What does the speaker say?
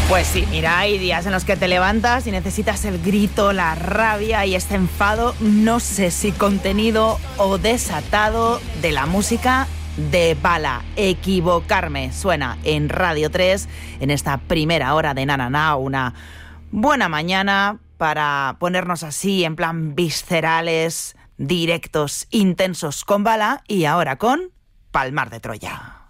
Pues sí, mira, hay días en los que te levantas y necesitas el grito, la rabia y este enfado, no sé si contenido o desatado, de la música de Bala. Equivocarme suena en Radio 3 en esta primera hora de Na Na Na, una buena mañana para ponernos así en plan viscerales, directos, intensos con Bala y ahora con Palmar de Troya.